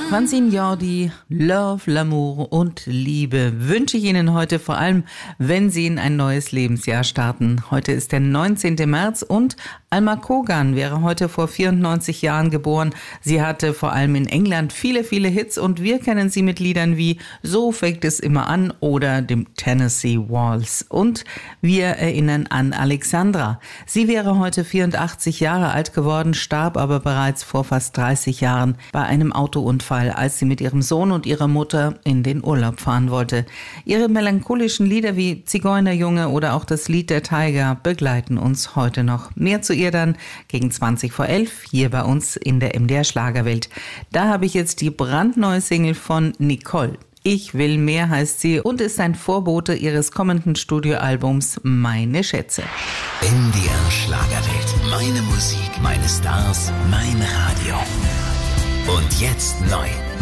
Francine Jordi, Love, L'amour und Liebe wünsche ich Ihnen heute, vor allem wenn Sie in ein neues Lebensjahr starten. Heute ist der 19. März und Alma Cogan wäre heute vor 94 Jahren geboren. Sie hatte vor allem in England viele Hits und wir kennen sie mit Liedern wie So fängt es immer an oder dem Tennessee Waltz. Und wir erinnern an Alexandra. Sie wäre heute 84 Jahre alt geworden, starb aber bereits vor fast 30 Jahren bei einem Autounfall, als sie mit ihrem Sohn und ihrer Mutter in den Urlaub fahren wollte. Ihre melancholischen Lieder wie Zigeunerjunge oder auch das Lied der Tiger begleiten uns heute noch. Mehr zu ihr dann gegen 20 vor 11 hier bei uns in der MDR Schlagerwelt. Da habe ich jetzt die brandneue Single von Nicole. Ich will mehr heißt sie und ist ein Vorbote ihres kommenden Studioalbums Meine Schätze. MDR Schlagerwelt. Meine Musik, meine Stars, mein Radio. Und jetzt neu.